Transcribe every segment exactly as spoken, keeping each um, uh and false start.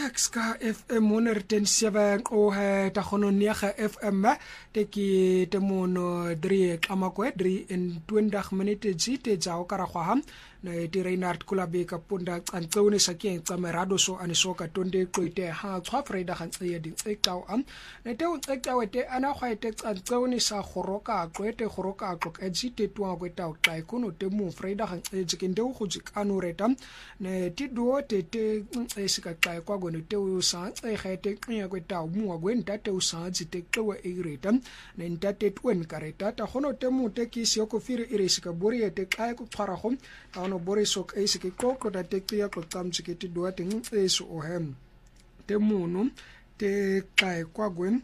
Max ka F M one oh seven o he ta khono nia ga F M te ki te mono drie kamakwe drie in twenty minutes te jao kara khwa na ti Reinhard Kulabe ka punda antsone sakeng tsa merado so anisoka tonde qoite ha tshwa Freda gantse di tsekao am ne te o tsekao te ana khwa te antsone sa khoroka qoite khoroka qok ejite twa kweta o tla ikono te mo Freda gantse jikende go jikano reta ne ti do te te esika tla kwa go ne te o sa tse gete nya kweta mo wa gwenta te o sa jite twa e reta ne ntate twen kareta ta gono te mo te ki se ko fire iresika bori te tla ko tshwara go no borisok e se ke kokko da tektia ko tsamtse ke ti doa teng tseso o hem te mono te kai kwa gwen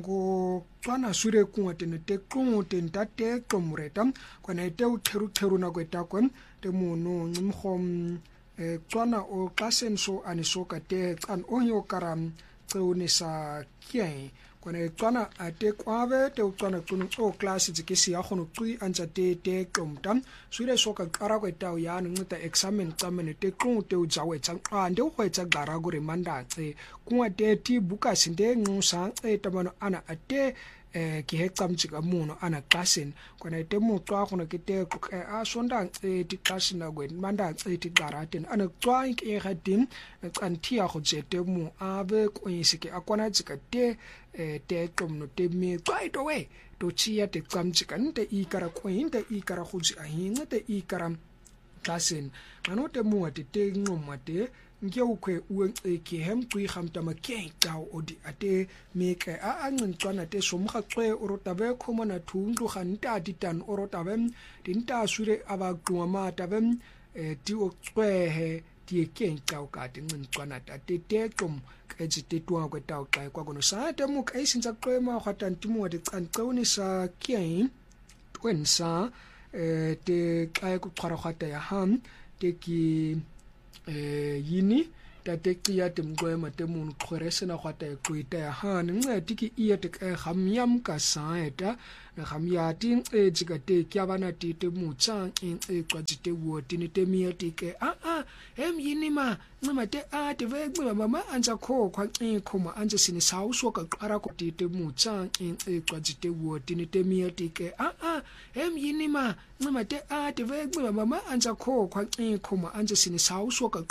ngo tswana sure ku tene te ku te ntate komreta kwana te u theru theru na kweta kwen te mono ngmkhom e tswana o klasenso anisoka te tsan onyo karam tsone sa kye kwana tswana ate kwabe te tswana tsono tso class ke se ya gono tui antsa te te komtam sure soka qara kweta o ya ncita examen tsamene te ku te u jawe tsa ande o kwetsa gara gore mandatse kuwa te ti buka sinde ncusa e tamano ana ate eh ke hecamtsi ka mono ana klasen kwana te mo tswa gona ke te a sondang e ti klasina gwen manda e ti garaten ana tswa ke ga tim tsantia go jete mo abe ko isike akwana tsika te te tomno te me tswa ito we to chia te tsamtsi ka nte I kara ko inte I kara go tsi a hinga te I kara klasen ano te mo te te ngoma te nke o kwe ueng e ke hem tui gamta makeng tao odi ate meke a a ntswana te somga tswe o rotabe khomona thundu ganta ditan o rotabe dinta sure aba tuma mata bem ti o tswehe ti keng tao ka te ntswana ta te te tom ke jite twa ko tao ka kwa gono sa te mo ka isinza tswe ma khwata ntimo de tsantsone sa keng twensa e te ka ku tshwara khwata ya ham te ki eh yini ta tekya temqwema temun khorese na khwata eqwita ya han ncedi ki iya te gamyam ka saeta na gamyati e jikate kyabana ti te mutsa e qwajite woti ni te miati ke a a em yini ma ncema te a te ve mama anja kho khwa e khoma anja sini sauso ka qara ko ti te mutsa e qwajite woti ni te miati ke a a em yini ma ncema te a te ve mama anja kho khwa e khoma anja sini sauso ka